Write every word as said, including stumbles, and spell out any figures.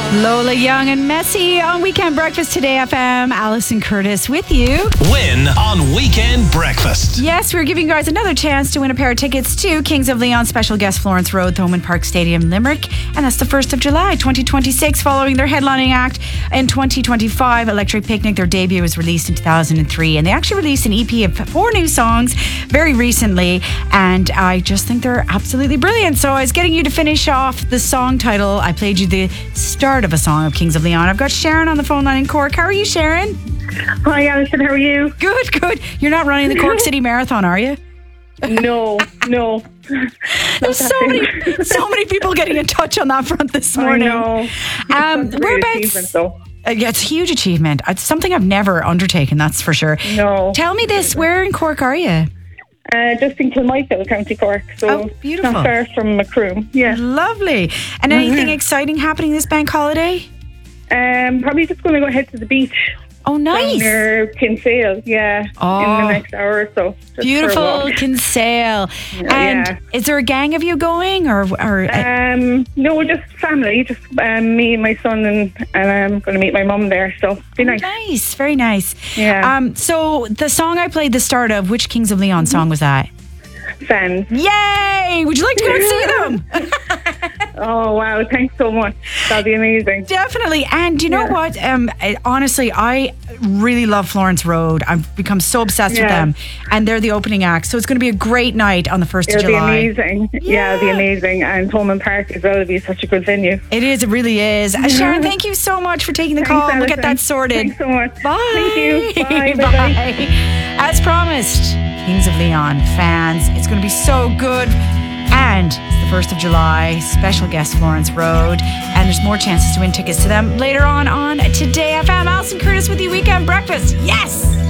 Lola Young and Messi on Weekend Breakfast Today F M. Alison Curtis with you. Win on Weekend Breakfast. Yes, we're giving you guys another chance to win a pair of tickets to Kings of Leon special guest Florence Road, Thomond Park Stadium, Limerick. And that's the first of July twenty twenty-six, following their headlining act in twenty twenty-five. Electric Picnic, their debut was released in two thousand three. And they actually released an E P of four new songs very recently. And I just think they're absolutely brilliant. So I was getting you to finish off the song title. I played you the start of a song of Kings of Leon. I've got Sharon on the phone line in Cork. How are you, Sharon? Hi, Alison. How are you? Good, good. You're not running the Cork City Marathon, are you? No, no. There's so many, so many people getting in touch on that front this morning. I know. Um, That's a great whereabouts? achievement, though. Uh, yeah, it's a huge achievement. It's something I've never undertaken, that's for sure. No. Tell me this, where in Cork are you? Uh, just in Kilmichael, County Cork. So Oh, beautiful. not far from Macroom. Yeah. Lovely. And anything exciting happening this bank holiday? Um, probably just going to go head to the beach. Oh, Down nice. near Kinsale, yeah. Oh. In the next hour or so. just for a Beautiful walk. Kinsale. Yeah. And is there a gang of you going? or or uh, Um, no, just family. Just um, me and my son, and, and I'm going to meet my mum there. So be nice. Nice, very nice. Yeah. Um, so the song I played the start of, which Kings of Leon song was that? Fans. Yay! Would you like to go and see them? Oh, wow. Thanks so much. That'll be amazing. Definitely. And you know Yeah. what? Um, I, honestly, I really love Florence Road. I've become so obsessed with Yeah. them. And they're the opening act. So it's going to be a great night on the first It'll of be July. amazing. Yeah. it'll be amazing. And Thomond Park as well will be such a good venue. It is. It really is. Uh, Sharon, thank you so much for taking the Thanks, call. We'll get Alison. that sorted. Thanks so much. Bye. Thank you. Bye. Bye. Bye-bye. As promised, Kings of Leon fans, it's going to be so good. And it's the first of July, special guest Florence Road. And there's more chances to win tickets to them later on on Today F M. Alison Curtis with you, Weekend Breakfast. Yes!